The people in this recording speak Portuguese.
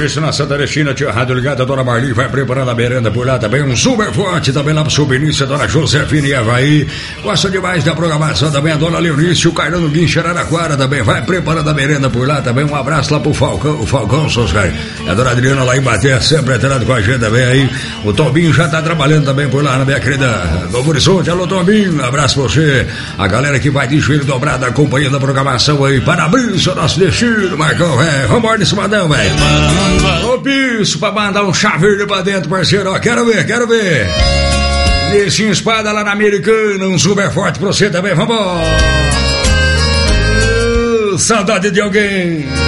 Serviço na Santa Cristina, tia Rádio Ligada, a dona Marli vai preparando a merenda por lá também. Um super forte também lá pro seu Benício, a dona Josefina e Havaí. Gosta demais da programação também, a dona Leonice, o Carlão Guincho, Araraquara também vai preparando a merenda por lá também. Um abraço lá pro Falcão, o Falcão Soscar. A dona Adriana lá em Baté, sempre entrando com a gente também aí. O Tombinho já tá trabalhando também por lá, na minha querida Novo Horizonte. Alô, Tombinho, abraço pra você. A galera que vai de joelho dobrado acompanhando a programação aí. Parabéns ao nosso destino, Marcão, velho. Vambora nesse madão, velho. Ô, Piso, pra mandar um chaveiro pra dentro, parceiro. Ó, quero ver. Nesse espada lá na Americana, um super forte pra você também. Vambora. Saudade de alguém.